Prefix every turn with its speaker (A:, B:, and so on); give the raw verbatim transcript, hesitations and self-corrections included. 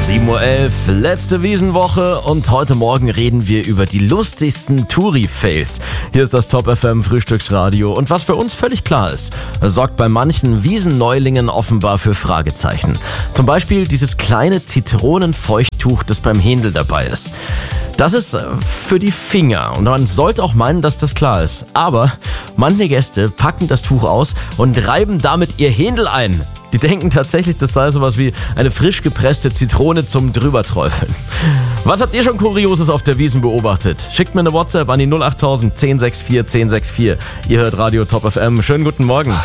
A: sieben Uhr elf, letzte Wiesenwoche und heute Morgen reden wir über die lustigsten Touri-Fails. Hier ist das Top F M Frühstücksradio und was für uns völlig klar ist, sorgt bei manchen Wiesenneulingen offenbar für Fragezeichen. Zum Beispiel dieses kleine Zitronenfeuchttuch, das beim Händel dabei ist. Das ist für die Finger und man sollte auch meinen, dass das klar ist. Aber manche Gäste packen das Tuch aus und reiben damit ihr Händel ein. Die denken tatsächlich, das sei sowas wie eine frisch gepresste Zitrone zum Drüberträufeln. Was habt ihr schon Kurioses auf der Wiesn beobachtet? Schickt mir eine WhatsApp an die null acht tausend, zehn sechs vier, zehn sechs vier. Ihr hört Radio Top F M. Schönen guten Morgen.